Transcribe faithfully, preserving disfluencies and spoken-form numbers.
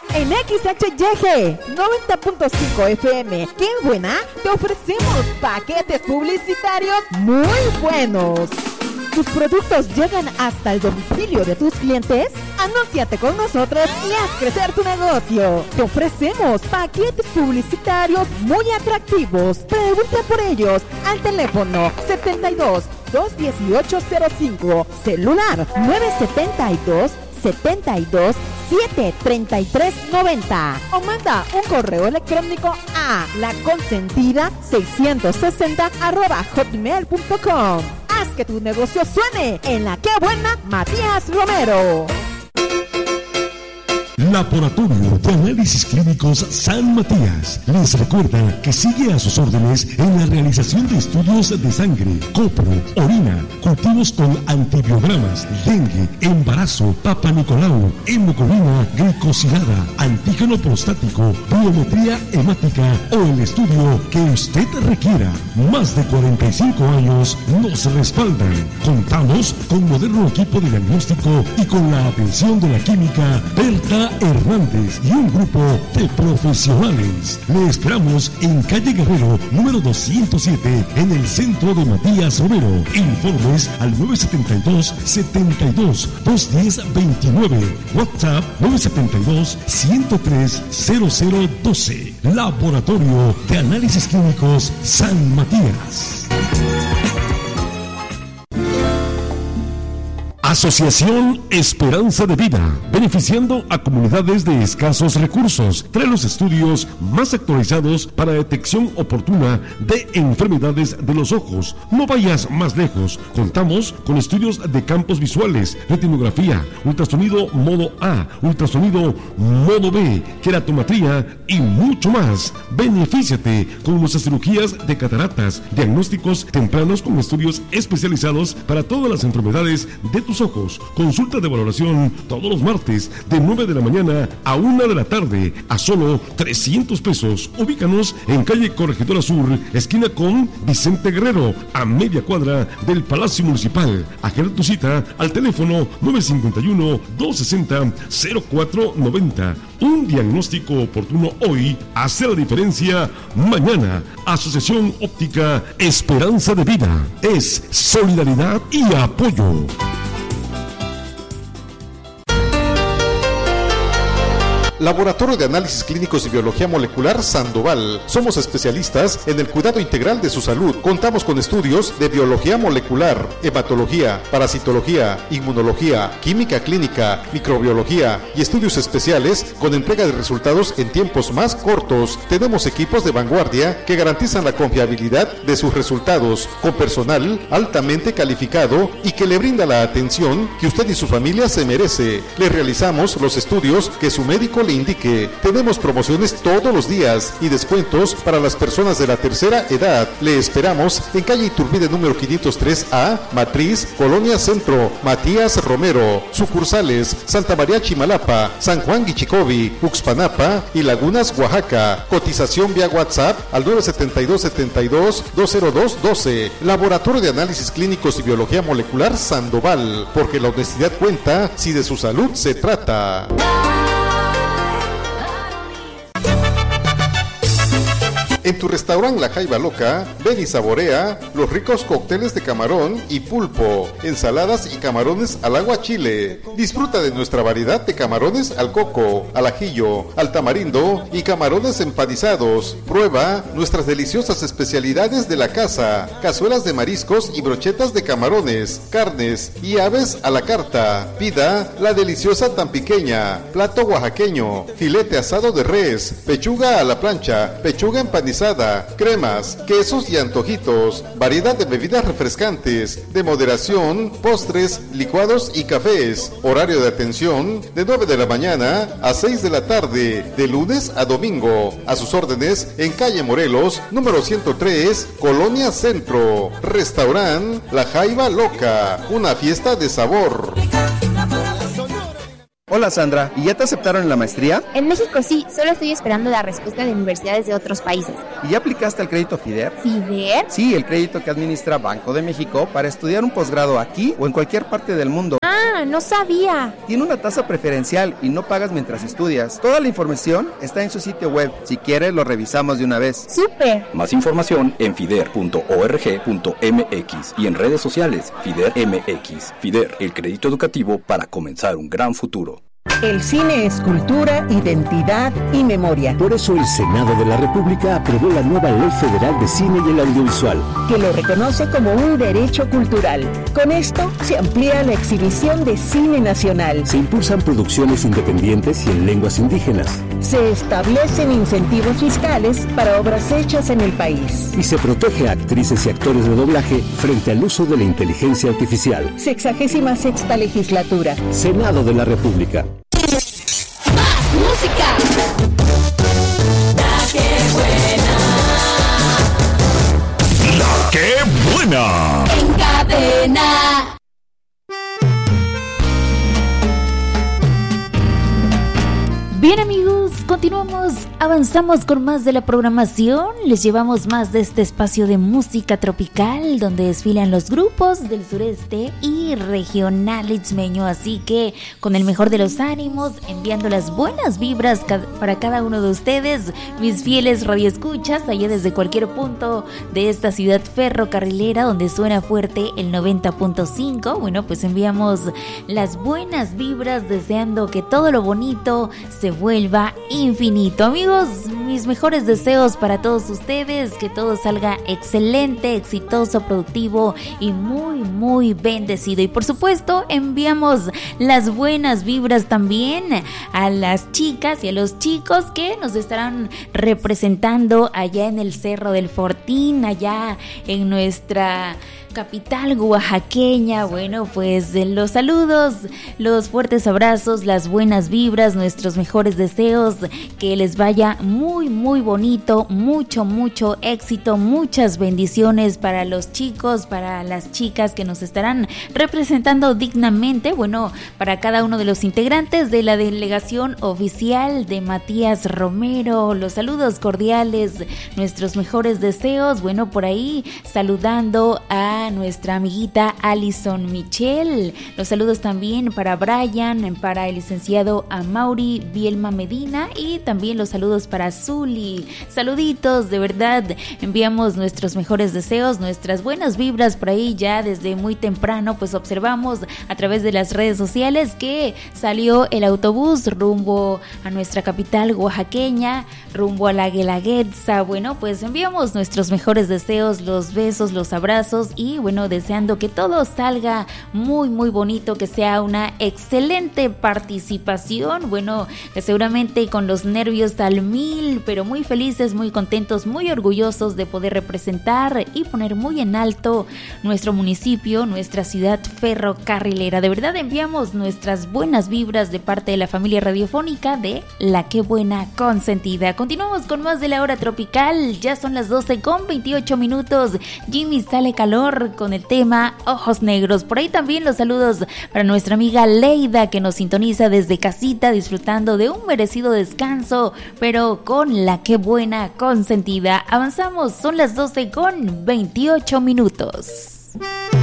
En X H Y G noventa punto cinco F M, ¡qué buena! Te ofrecemos paquetes publicitarios muy buenos. ¿Tus productos llegan hasta el domicilio de tus clientes? Anúnciate con nosotros y haz crecer tu negocio. Te ofrecemos paquetes publicitarios muy atractivos. Pregunta por ellos al teléfono setenta y dos, doscientos dieciocho cero cinco, celular nueve setenta y dos, setenta y dos, siete treinta y tres noventa, o manda un correo electrónico a laconsentida seiscientos sesenta arroba hotmail punto com. Haz que tu negocio suene en la que buena Matías Romero. Laboratorio de Análisis Clínicos San Matías les recuerda que sigue a sus órdenes en la realización de estudios de sangre, copro, orina, cultivos con antibiogramas, dengue, embarazo, Papa Nicolau, hemoglobina glicosilada, antígeno prostático, biometría hemática o el estudio que usted requiera. Más de cuarenta y cinco años nos respaldan. Contamos con moderno equipo de diagnóstico y con la atención de la química Berta Hernández y un grupo de profesionales. Le esperamos en calle Guerrero, número doscientos siete, en el centro de Matías Romero. Informes al nueve setenta y dos, setenta y dos, doscientos diez, veintinueve. WhatsApp nueve setenta y dos, ciento tres, cero cero doce. Laboratorio de Análisis Clínicos San Matías. Asociación Esperanza de Vida, beneficiando a comunidades de escasos recursos. Trae los estudios más actualizados para detección oportuna de enfermedades de los ojos. No vayas más lejos. Contamos con estudios de campos visuales, retinografía, ultrasonido modo A, ultrasonido modo B, queratometría y mucho más. Benefíciate con nuestras cirugías de cataratas, diagnósticos tempranos con estudios especializados para todas las enfermedades de tus ojos. Consulta de valoración todos los martes de nueve de la mañana a una de la tarde a solo trescientos pesos. Ubícanos en calle Corregidora Sur, esquina con Vicente Guerrero, a media cuadra del Palacio Municipal. Agenda tu cita al teléfono nueve cinco uno, dos sesenta, cero cuatro noventa. Un diagnóstico oportuno hoy hace la diferencia mañana. Asociación Óptica Esperanza de Vida es solidaridad y apoyo. Laboratorio de Análisis Clínicos y Biología Molecular Sandoval. Somos especialistas en el cuidado integral de su salud. Contamos con estudios de biología molecular, hematología, parasitología, inmunología, química clínica, microbiología y estudios especiales con entrega de resultados en tiempos más cortos. Tenemos equipos de vanguardia que garantizan la confiabilidad de sus resultados, con personal altamente calificado y que le brinda la atención que usted y su familia se merece. Le realizamos los estudios que su médico le indique. Tenemos promociones todos los días y descuentos para las personas de la tercera edad. Le esperamos en calle Iturbide número quinientos tres A, Matriz, Colonia Centro, Matías Romero. Sucursales Santa María Chimalapa, San Juan Guichicovi, Uxpanapa y Lagunas, Oaxaca. Cotización vía WhatsApp al nueve setenta y dos, setenta y dos, doscientos dos, doce. Laboratorio de Análisis Clínicos y Biología Molecular Sandoval, porque la honestidad cuenta si de su salud se trata. En tu restaurante La Jaiba Loca, ven y saborea los ricos cócteles de camarón y pulpo, ensaladas y camarones al agua chile. Disfruta de nuestra variedad de camarones al coco, al ajillo, al tamarindo y camarones empanizados. Prueba nuestras deliciosas especialidades de la casa, cazuelas de mariscos y brochetas de camarones, carnes y aves a la carta. Pida la deliciosa tampiqueña, plato oaxaqueño, filete asado de res, pechuga a la plancha, pechuga empanizada, cremas, quesos y antojitos, variedad de bebidas refrescantes, de moderación, postres, licuados y cafés. Horario de atención de nueve de la mañana a seis de la tarde, de lunes a domingo. A sus órdenes en calle Morelos, número ciento tres, Colonia Centro. Restaurant La Jaiba Loca, una fiesta de sabor. Hola Sandra, ¿y ya te aceptaron en la maestría? En México sí, solo estoy esperando la respuesta de universidades de otros países. ¿Y ya aplicaste al crédito FIDER? ¿FIDER? Sí, el crédito que administra Banco de México para estudiar un posgrado aquí o en cualquier parte del mundo. Ah, Ah, no sabía. Tiene una tasa preferencial y no pagas mientras estudias. Toda la información está en su sitio web. Si quieres, lo revisamos de una vez. ¡Súper! Más información en fider punto org punto mx y en redes sociales Fider M X. Fider, el crédito educativo para comenzar un gran futuro. El cine es cultura, identidad y memoria. Por eso el Senado de la República aprobó la nueva Ley Federal de Cine y el Audiovisual, que lo reconoce como un derecho cultural. Con esto se amplía la exhibición de cine nacional. Se impulsan producciones independientes y en lenguas indígenas. Se establecen incentivos fiscales para obras hechas en el país. Y se protege a actrices y actores de doblaje frente al uso de la inteligencia artificial. Sexagésima sexta legislatura. Senado de la República. Más música. La que buena. La que buena. En cadena. Bien, amigos, continuamos, avanzamos con más de la programación. Les llevamos más de este espacio de música tropical donde desfilan los grupos del sureste y regional itzmeño. Así que con el mejor de los ánimos, enviando las buenas vibras ca- para cada uno de ustedes, mis fieles radioescuchas, allá desde cualquier punto de esta ciudad ferrocarrilera donde suena fuerte el noventa punto cinco. Bueno, pues enviamos las buenas vibras deseando que todo lo bonito se vuelva infinito. Amigos, mis mejores deseos para todos ustedes, que todo salga excelente, exitoso, productivo y muy muy bendecido. Y por supuesto enviamos las buenas vibras también a las chicas y a los chicos que nos estarán representando allá en el Cerro del Fortín, allá en nuestra capital oaxaqueña. Bueno, pues los saludos, los fuertes abrazos, las buenas vibras, nuestros mejores deseos, que les vaya muy muy bonito, mucho mucho éxito, muchas bendiciones para los chicos, para las chicas que nos estarán representando dignamente. Bueno, para cada uno de los integrantes de la delegación oficial de Matías Romero, los saludos cordiales, nuestros mejores deseos. Bueno, por ahí saludando a nuestra amiguita Alison Michel. Los saludos también para Brian, para el licenciado Amaury Bielma Medina y también los saludos para Zuli. Saluditos, de verdad. Enviamos nuestros mejores deseos, nuestras buenas vibras por ahí ya desde muy temprano. Pues observamos a través de las redes sociales que salió el autobús rumbo a nuestra capital oaxaqueña, rumbo a la Guelaguetza. Bueno, pues enviamos nuestros mejores deseos, los besos, los abrazos y bueno, deseando que todo salga muy muy bonito, que sea una excelente participación. Bueno, que seguramente con los nervios al mil, pero muy felices, muy contentos, muy orgullosos de poder representar y poner muy en alto nuestro municipio, nuestra ciudad ferrocarrilera. De verdad enviamos nuestras buenas vibras de parte de la familia radiofónica de La Que Buena Consentida. Continuamos con más de la hora tropical, ya son las doce con veintiocho minutos. Jimmy Sale Calor con el tema Ojos Negros. Por ahí también los saludos para nuestra amiga Leida, que nos sintoniza desde casita disfrutando de un merecido descanso, pero con La Que Buena Consentida. Avanzamos, son las doce con veintiocho minutos.